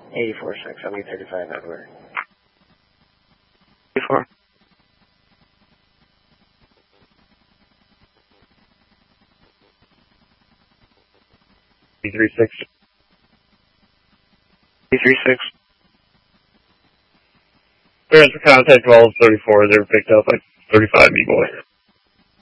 84-6, I'll be 35 Edward. 84. B36. B36. Clearance for contact 1234, they're picked up by 35 B-boy.